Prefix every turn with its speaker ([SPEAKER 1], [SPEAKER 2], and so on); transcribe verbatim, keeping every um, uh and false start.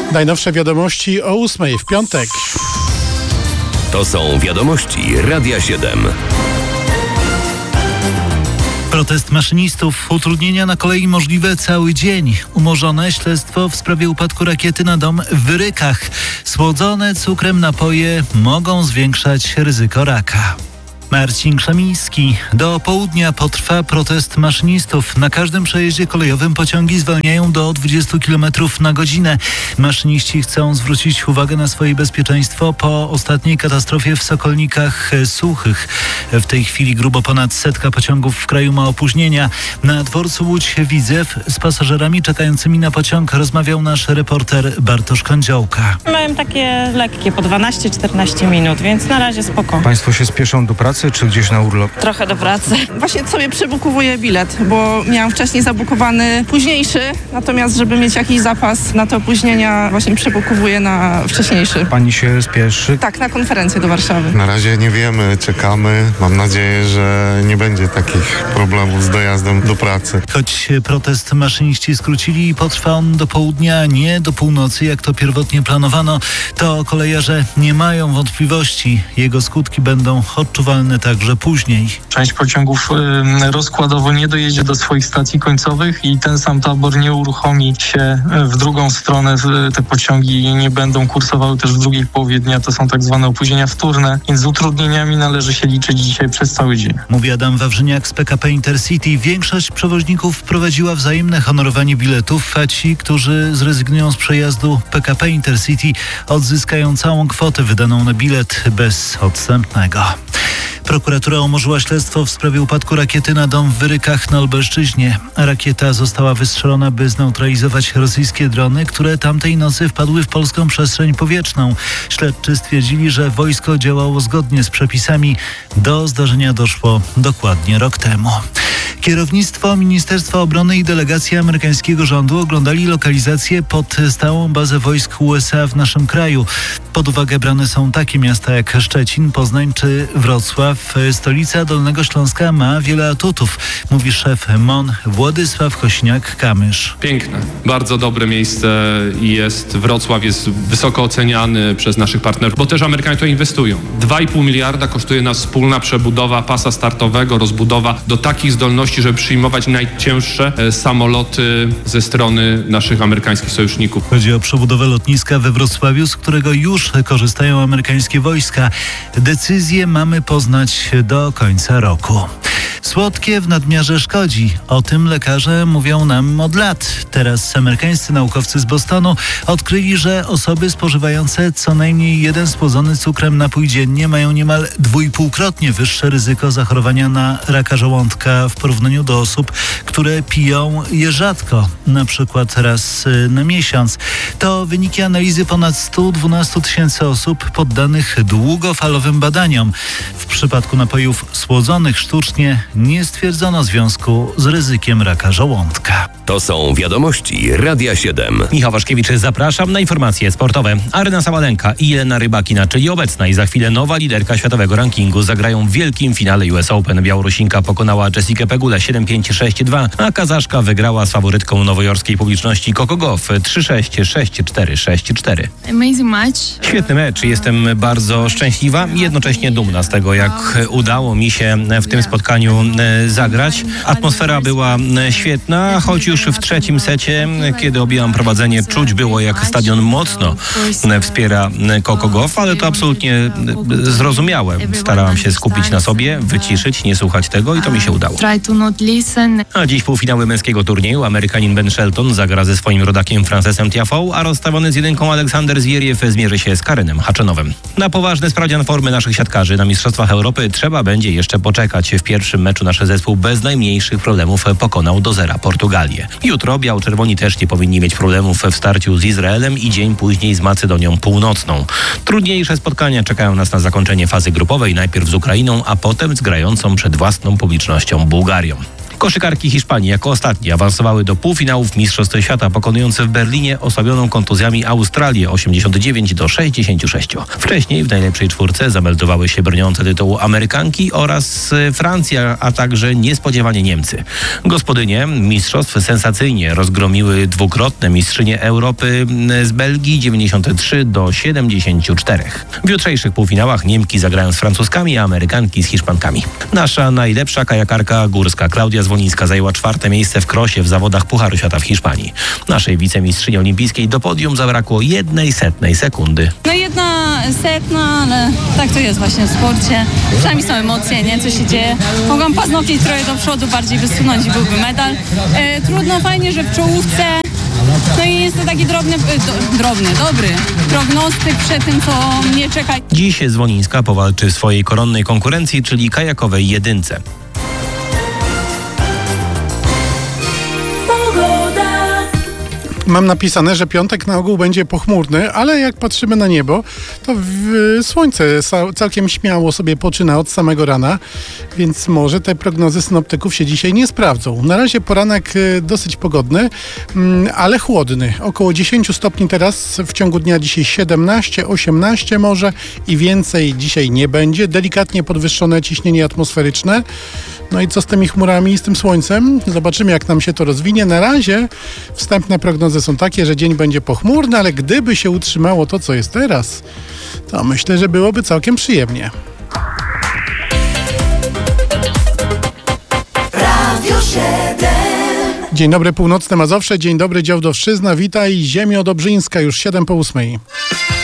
[SPEAKER 1] Najnowsze wiadomości o ósmej w piątek.
[SPEAKER 2] To są wiadomości Radia siedem.
[SPEAKER 3] Protest maszynistów, utrudnienia na kolei możliwe cały dzień. Umorzone śledztwo w sprawie upadku rakiety na dom w Rykach. Słodzone cukrem napoje mogą zwiększać ryzyko raka. Marcin Krzemiński. Do południa potrwa protest maszynistów. Na każdym przejeździe kolejowym pociągi zwalniają do dwadzieścia kilometrów na godzinę. Maszyniści chcą zwrócić uwagę na swoje bezpieczeństwo po ostatniej katastrofie w Sokolnikach Suchych. W tej chwili grubo ponad setka pociągów w kraju ma opóźnienia. Na dworcu Łódź-Widzew z pasażerami czekającymi na pociąg rozmawiał nasz reporter Bartosz Kądziołka.
[SPEAKER 4] Miałem takie lekkie, po dwanaście czternaście minut, więc na razie spoko.
[SPEAKER 5] Państwo się spieszą do pracy czy gdzieś na urlop?
[SPEAKER 4] Trochę do pracy.
[SPEAKER 6] Właśnie sobie przebukowuję bilet, bo miałam wcześniej zabukowany późniejszy, natomiast żeby mieć jakiś zapas na te opóźnienia, właśnie przebukowuję na wcześniejszy.
[SPEAKER 5] Pani się spieszy?
[SPEAKER 6] Tak, na konferencję do Warszawy.
[SPEAKER 7] Na razie nie wiemy, czekamy. Mam nadzieję, że nie będzie takich problemów z dojazdem do pracy.
[SPEAKER 3] Choć protest maszyniści skrócili i potrwa on do południa, nie do północy, jak to pierwotnie planowano, to kolejarze nie mają wątpliwości. Jego skutki będą odczuwalne także później.
[SPEAKER 8] Część pociągów y, rozkładowo nie dojedzie do swoich stacji końcowych i ten sam tabor nie uruchomi się w drugą stronę. Te pociągi nie będą kursowały też w drugiej połowie dnia. To są tak zwane opóźnienia wtórne, więc z utrudnieniami należy się liczyć dzisiaj przez cały dzień.
[SPEAKER 3] Mówi Adam Wawrzyniak z P K P Intercity. Większość przewoźników wprowadziła wzajemne honorowanie biletów, a ci, którzy zrezygnują z przejazdu P K P Intercity, odzyskają całą kwotę wydaną na bilet bez odstępnego. Prokuratura umorzyła śledztwo w sprawie upadku rakiety na dom w Rykach na Lubelszczyźnie. Rakieta została wystrzelona, by zneutralizować rosyjskie drony, które tamtej nocy wpadły w polską przestrzeń powietrzną. Śledczy stwierdzili, że wojsko działało zgodnie z przepisami. Do zdarzenia doszło dokładnie rok temu. Kierownictwo Ministerstwa Obrony i delegacja amerykańskiego rządu oglądali lokalizację pod stałą bazę wojsk U S A w naszym kraju. Pod uwagę brane są takie miasta jak Szczecin, Poznań czy Wrocław. Stolica Dolnego Śląska ma wiele atutów, mówi szef M O N Władysław Kośniak-Kamysz.
[SPEAKER 9] Piękne, bardzo dobre miejsce jest. Wrocław jest wysoko oceniany przez naszych partnerów, bo też Amerykanie to inwestują. dwa i pół miliarda kosztuje nas wspólna przebudowa pasa startowego, rozbudowa do takich zdolności, żeby przyjmować najcięższe samoloty ze strony naszych amerykańskich sojuszników.
[SPEAKER 3] Chodzi o przebudowę lotniska we Wrocławiu, z którego już korzystają amerykańskie wojska. Decyzję mamy poznać do końca roku. Słodkie w nadmiarze szkodzi. O tym lekarze mówią nam od lat. Teraz amerykańscy naukowcy z Bostonu odkryli, że osoby spożywające co najmniej jeden słodzony cukrem napój dziennie mają niemal dwuipółkrotnie wyższe ryzyko zachorowania na raka żołądka w porównaniu do osób, które piją je rzadko, na przykład raz na miesiąc. To wyniki analizy ponad sto dwanaście tysięcy osób poddanych długofalowym badaniom. W przypadku napojów słodzonych sztucznie nie stwierdzono związku z ryzykiem raka żołądka.
[SPEAKER 2] To są wiadomości Radia siedem.
[SPEAKER 10] Michał Waszkiewicz, zapraszam na informacje sportowe. Aryna Sabalenka i Jelena Rybakina, czyli obecna i za chwilę nowa liderka światowego rankingu, zagrają w wielkim finale U S Open. Białorusinka pokonała Jessikę Pegulę siedem pięć sześć dwa, a Kazaszka wygrała z faworytką nowojorskiej publiczności Coco Gauff trzy sześć sześć cztery sześć cztery. Świetny mecz. Jestem bardzo szczęśliwa i jednocześnie dumna z tego, jak udało mi się w tym spotkaniu zagrać. Atmosfera była świetna, choć już w trzecim secie, kiedy objęłam prowadzenie, czuć było, jak stadion mocno wspiera Coco Gauff, ale to absolutnie zrozumiałe. Starałam się skupić na sobie, wyciszyć, nie słuchać tego i to mi się udało. A dziś półfinały męskiego turnieju. Amerykanin Ben Shelton zagra ze swoim rodakiem Francesem Tiafoe, a rozstawiony z jedynką Aleksander Zwieriew zmierzy się z Karenem Haczenowem. Na poważny sprawdzian formy naszych siatkarzy na Mistrzostwach Europy trzeba będzie jeszcze poczekać. W pierwszym meczu nasz zespół bez najmniejszych problemów pokonał do zera Portugalię. Jutro biało-czerwoni też nie powinni mieć problemów w starciu z Izraelem i dzień później z Macedonią Północną. Trudniejsze spotkania czekają nas na zakończenie fazy grupowej, najpierw z Ukrainą, a potem z grającą przed własną publicznością Bułgarią. Koszykarki Hiszpanii jako ostatnie awansowały do półfinałów Mistrzostw Świata, pokonując w Berlinie osłabioną kontuzjami Australię osiemdziesiąt dziewięć do sześćdziesięciu sześciu. Wcześniej w najlepszej czwórce zameldowały się broniące tytułu Amerykanki oraz Francja, a także niespodziewanie Niemcy. Gospodynie mistrzostw sensacyjnie rozgromiły dwukrotne mistrzynie Europy z Belgii dziewięćdziesiąt trzy do siedemdziesięciu czterech. W jutrzejszych półfinałach Niemki zagrają z Francuzkami, a Amerykanki z Hiszpankami. Nasza najlepsza kajakarka górska Klaudia Zwolińska zajęła czwarte miejsce w krosie w zawodach Pucharu Świata w Hiszpanii. Naszej wicemistrzyni olimpijskiej do podium zabrakło jednej setnej sekundy.
[SPEAKER 11] No jedna setna, ale tak to jest właśnie w sporcie. Przynajmniej są emocje, nie? Co się dzieje. Mogłam paznokcie trochę do przodu bardziej wysunąć i byłby medal. E, trudno, fajnie, że w czołówce. No i jest to taki drobny, do, drobny, dobry prognostyk przed tym, co mnie czeka.
[SPEAKER 10] Dziś Zwolińska powalczy w swojej koronnej konkurencji, czyli kajakowej jedynce.
[SPEAKER 1] Mam napisane, że piątek na ogół będzie pochmurny, ale jak patrzymy na niebo, to w, słońce całkiem śmiało sobie poczyna od samego rana, więc może te prognozy synoptyków się dzisiaj nie sprawdzą. Na razie poranek dosyć pogodny, ale chłodny. Około dziesięć stopni teraz, w ciągu dnia dzisiaj siedemnaście, osiemnaście może i więcej dzisiaj nie będzie. Delikatnie podwyższone ciśnienie atmosferyczne. No i co z tymi chmurami i z tym słońcem? Zobaczymy, jak nam się to rozwinie. Na razie wstępne prognozy są takie, że dzień będzie pochmurny, ale gdyby się utrzymało to, co jest teraz, to myślę, że byłoby całkiem przyjemnie. Radio siedem. Dzień dobry, północne Mazowsze, dzień dobry, Działdowszczyzna, witaj, Ziemio Dobrzyńska, już siedem po ósmej.